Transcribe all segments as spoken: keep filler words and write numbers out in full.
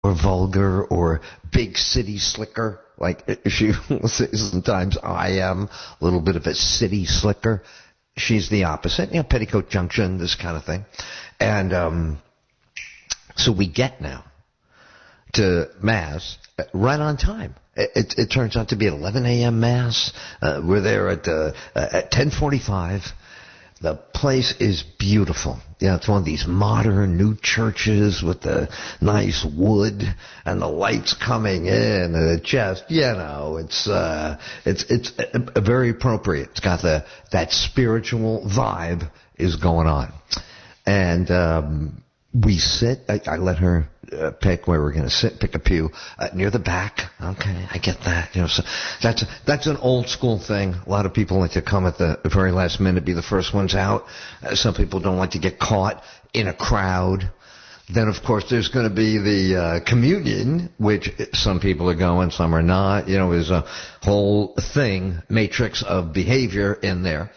or vulgar or big city slicker. Like she sometimes I am a little bit of a city slicker. She's the opposite, you know, Petticoat Junction, this kind of thing. And um, so we get now to Mass right on time. It, it, it turns out to be an eleven a.m. Mass. Uh, we're there at, uh, at ten forty-five. The place is beautiful. Yeah, it's one of these modern new churches with the nice wood and the lights coming in, and it just, you know, it's uh, it's it's uh, very appropriate. It's got the that spiritual vibe is going on, and um, we sit. I, I let her uh, pick where we're going to sit, pick a pew uh, near the back. Okay, I get that. You know, so that's that's an old school thing. A lot of people like to come at the very last minute, be the first ones out. Uh, some people don't like to get caught in a crowd. Then, of course, there's going to be the uh, communion, which some people are going, some are not. You know, there's a whole thing, matrix of behavior in there.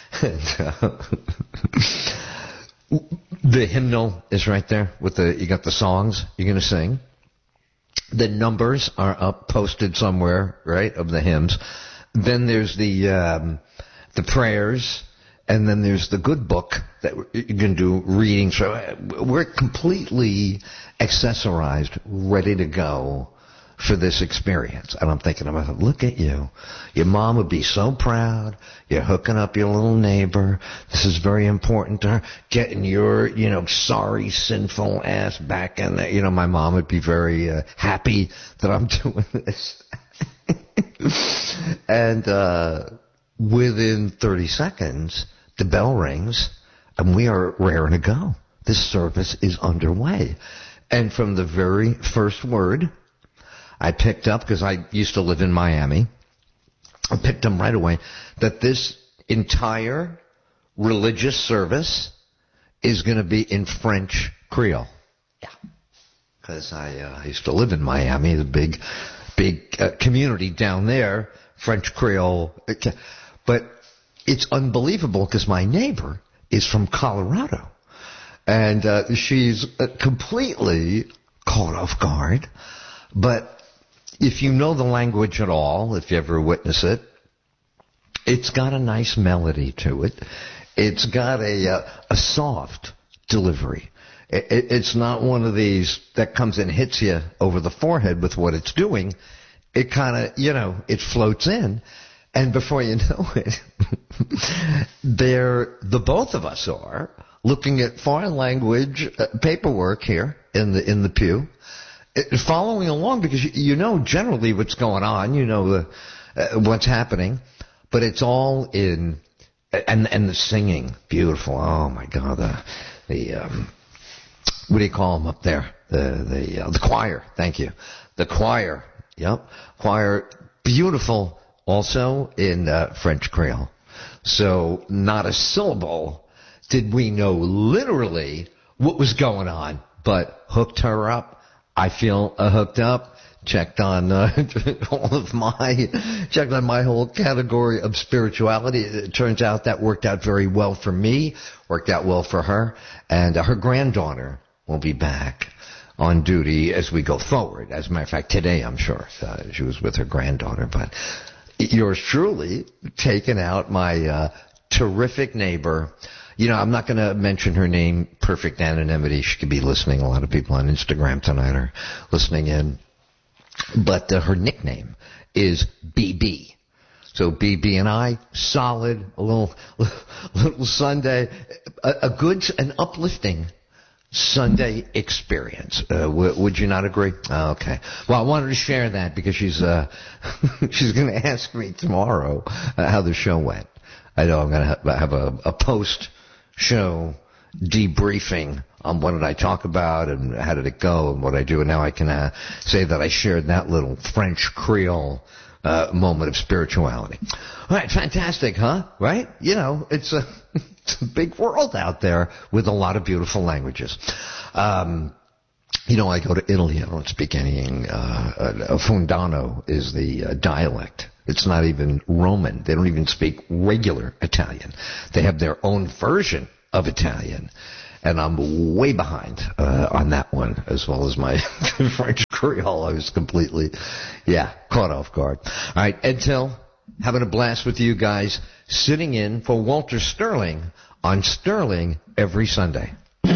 The hymnal is right there with the, you got the songs you're going to sing. The numbers are up, posted somewhere, right, of the hymns. Then there's the, um, the prayers, and then there's the good book that you can do reading. So we're completely accessorized, ready to go for this experience. And I'm thinking about, look at you. Your mom would be so proud. You're hooking up your little neighbor. This is very important to her. Getting your, you know, sorry, sinful ass back in there. You know, my mom would be very uh, happy that I'm doing this. And uh, within thirty seconds, the bell rings, and we are raring to go. This service is underway. And from the very first word, I picked up, because I used to live in Miami, I picked them right away, that this entire religious service is going to be in French Creole. Yeah. Because I, uh, I used to live in Miami, the big, big uh, community down there, French Creole. But it's unbelievable because my neighbor is from Colorado. And uh, she's uh, completely caught off guard. But if you know the language at all, if you ever witness it, it's got a nice melody to it. It's got a uh, a soft delivery. It, it, it's not one of these that comes and hits you over the forehead with what it's doing. It kind of, you know, it floats in. And before you know it, they're, the both of us are looking at foreign language uh, paperwork here in the in the pew. Following along, because you, you know generally what's going on, you know the, uh, what's happening, but it's all in, and and the singing, beautiful. Oh my God, the the um, what do you call them up there? The the uh, the choir. Thank you, the choir. Yep, choir, beautiful. Also in uh, French Creole. So not a syllable did we know literally what was going on, but hooked her up. I feel uh, hooked up, checked on uh, all of my, checked on my whole category of spirituality. It turns out that worked out very well for me, worked out well for her, and uh, her granddaughter will be back on duty as we go forward. As a matter of fact, today I'm sure uh, she was with her granddaughter, but yours truly taking out my uh, terrific neighbor. You know, I'm not going to mention her name, perfect anonymity. She could be listening. A lot of people on Instagram tonight are listening in. But uh, her nickname is B B. So B B and I, solid, a little, little Sunday, a, a good, an uplifting Sunday experience. Uh, w- would you not agree? Oh, okay. Well, I wanted to share that because she's, uh, she's going to ask me tomorrow uh, how the show went. I know I'm going to ha- have a, a post show debriefing on what did I talk about and how did it go and what I do. And now I can uh, say that I shared that little French Creole uh, moment of spirituality. All right, fantastic, huh? Right? You know, it's a, it's a big world out there with a lot of beautiful languages. Um, you know, I go to Italy. I don't speak any. Uh, Fundano is the uh, dialect. It's not even Roman. They don't even speak regular Italian. They have their own version of Italian. and I'm way behind uh, on that one, as well as my French Creole. I was completely, yeah, caught off guard. All right, Ed Till, having a blast with you guys, sitting in for Walter Sterling on Sterling every Sunday.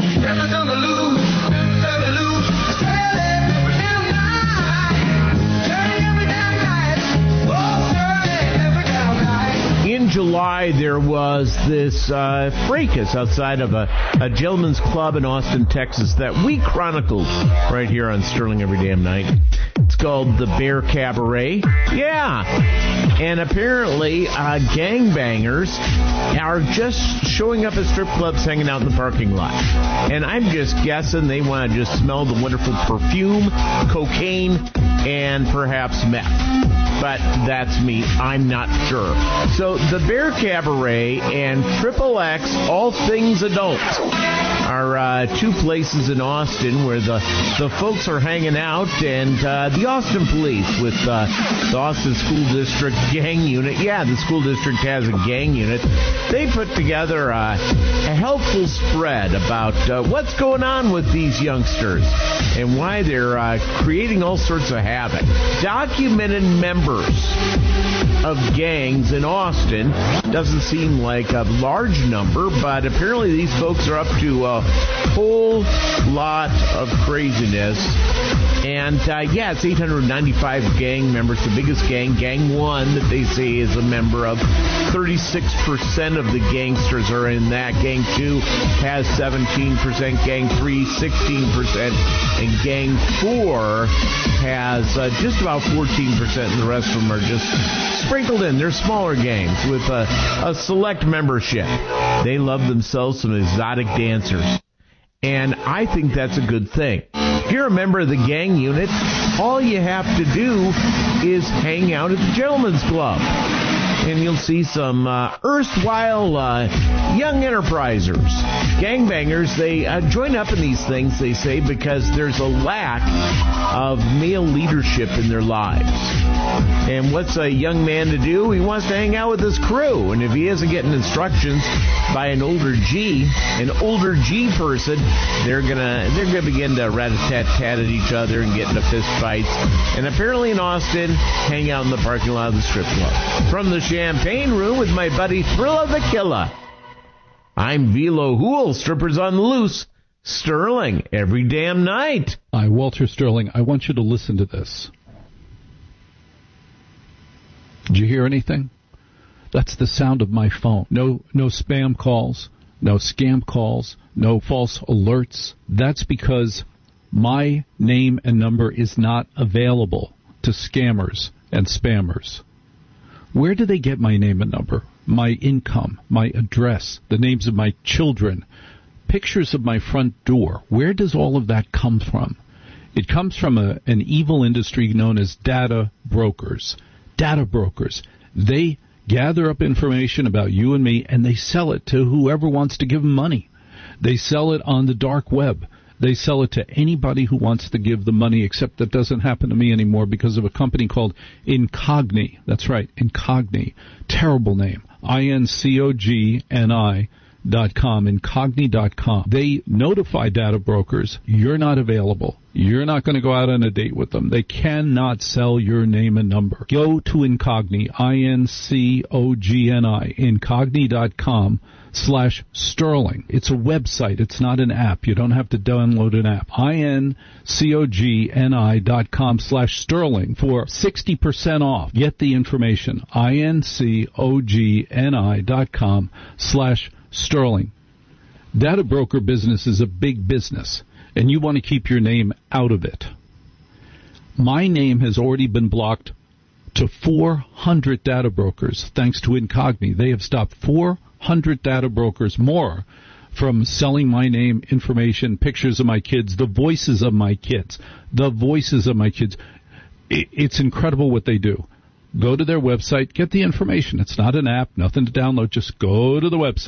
In July, there was this uh, fracas outside of a, a gentleman's club in Austin, Texas, that we chronicled right here on Sterling Every Damn Night. It's called the Bear Cabaret. Yeah. And apparently, uh, gangbangers are just showing up at strip clubs, hanging out in the parking lot. And I'm just guessing they want to just smell the wonderful perfume, cocaine, and perhaps meth. But that's me. I'm not sure. So the Bear Cabaret and Triple X, All Things Adult, are uh, two places in Austin where the, the folks are hanging out. And uh, the Austin Police with uh, the Austin School District Gang Unit. Yeah, the school district has a gang unit. They put together uh, a helpful spread about uh, what's going on with these youngsters and why they're uh, creating all sorts of havoc. Documented members of gangs in Austin. Doesn't seem like a large number, but apparently these folks are up to a whole lot of craziness. And, uh, yeah, it's eight hundred ninety-five gang members, the biggest gang. Gang one that they say is a member of. thirty-six percent of the gangsters are in that. Gang two has seventeen percent. Gang three, sixteen percent. And gang four has uh, just about fourteen percent, and the rest of them are just sprinkled in. They're smaller gangs with a, a select membership. They love themselves some exotic dancers. And I think that's a good thing. If you're a member of the gang unit, all you have to do is hang out at the Gentleman's Club. And you'll see some uh, erstwhile uh, young enterprisers, gangbangers. They uh, join up in these things, they say, because there's a lack of male leadership in their lives. And what's a young man to do? He wants to hang out with his crew. And if he isn't getting instructions by an older G, an older G person, they're gonna they're gonna begin to rat-a-tat-tat at each other and get into fist fights. And apparently in Austin, hang out in the parking lot of the strip club. From the Champagne Room with my buddy Thrilla the Killer, I'm Velo Hool, strippers on the loose. Sterling every damn night. Hi, Walter Sterling. I want you to listen to this. Did you hear anything? That's the sound of my phone. No, no spam calls, no scam calls, no false alerts. That's because my name and number is not available to scammers and spammers. Where do they get my name and number? My income, my address, the names of my children, pictures of my front door. Where does all of that come from? It comes from a, an evil industry known as data brokers. Data brokers. They gather up information about you and me, and they sell it to whoever wants to give them money. They sell it on the dark web. They sell it to anybody who wants to give the money, except that doesn't happen to me anymore because of a company called Incogni. That's right, Incogni. Terrible name. I N C O G N I dot com, Incogni dot com. They notify data brokers, you're not available. You're not going to go out on a date with them. They cannot sell your name and number. Go to Incogni, I N C O G N I, Incogni dot com slash Sterling. It's a website. It's not an app. You don't have to download an app. I N C O G N I dot com slash Sterling for sixty percent off. Get the information. I N C O G N I dot com slash Sterling. Data broker business is a big business, and you want to keep your name out of it. My name has already been blocked to four hundred data brokers, thanks to Incogni. They have stopped four hundred data brokers more from selling my name, information, pictures of my kids, the voices of my kids, the voices of my kids. It's incredible what they do. Go to their website, get the information. It's not an app, nothing to download. Just go to the website,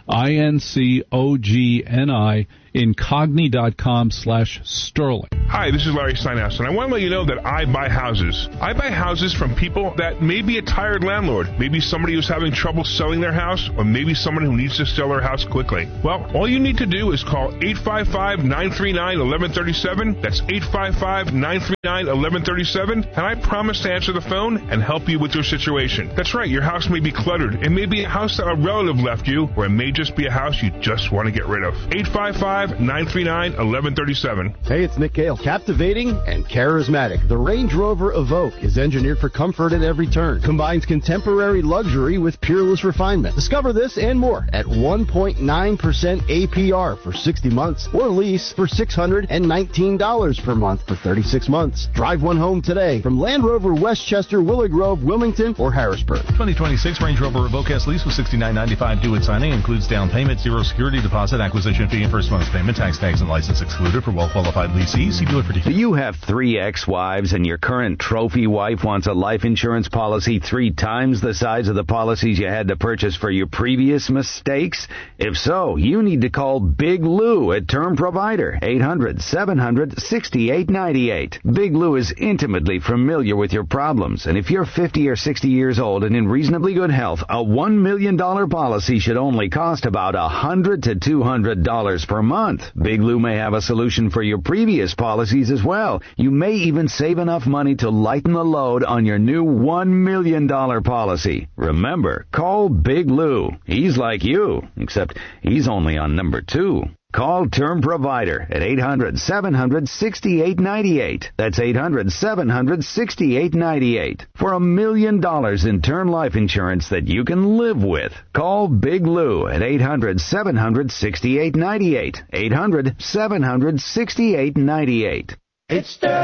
I N C O G N I, Incogni.com slash Sterling. Hi, this is Larry Steinhaus, and I want to let you know that I buy houses. I buy houses from people that may be a tired landlord, maybe somebody who's having trouble selling their house, or maybe someone who needs to sell their house quickly. Well, all you need to do is call eight five five, nine three nine, one one three seven. That's eight five five, nine three nine, one one three seven, and I promise to answer the phone and help you with your situation. That's right, your house may be cluttered. It may be a house that a relative left you, or it may just be a house you just want to get rid of. eight five five, nine three nine, one one three seven. Hey, it's Nick Cale. Captivating and charismatic, the Range Rover Evoque is engineered for comfort at every turn. Combines contemporary luxury with peerless refinement. Discover this and more at one point nine percent A P R for sixty months, or lease for six hundred nineteen dollars per month for thirty-six months. Drive one home today from Land Rover Westchester, Willow Grove, Wilmington, or Harrisburg. twenty twenty-six Range Rover Evoque S lease with sixty-nine ninety-five due at signing. Includes down payment, zero security deposit, acquisition fee, and first month's payment. Tax, tags, and license excluded for well-qualified leasees. See dealer for details. Do you have three ex-wives and your current trophy wife wants a life insurance policy three times the size of the policies you had to purchase for your previous mistakes? If so, you need to call Big Lou at Term Provider, eight hundred, seven hundred, sixty-eight ninety-eight. Big Lou is intimately familiar with your problems, and if you're fifty or sixty years old and in reasonably good health, a one million dollars policy should only cost about one hundred to two hundred dollars per month. Big Lou may have a solution for your previous policies as well. You may even save enough money to lighten the load on your new one million dollars policy. Remember, call Big Lou. He's like you, except he's only on number two. Call Term Provider at eight hundred, seven hundred, sixty-eight ninety-eight. That's eight hundred, seven hundred, sixty-eight ninety-eight. For a million dollars in term life insurance that you can live with. Call Big Lou at eight hundred, seven hundred, sixty-eight ninety-eight. eight hundred, seven hundred, sixty-eight ninety-eight. It's the